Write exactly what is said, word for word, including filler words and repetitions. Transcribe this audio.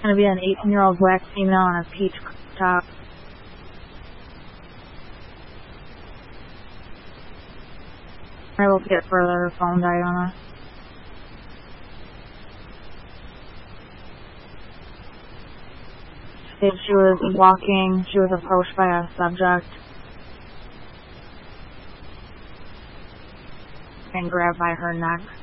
Gonna be an eighteen-year-old black female in a peach top. I'm able to get further. Her phone died on her. If she was walking, she was approached by a subject and grabbed by her neck.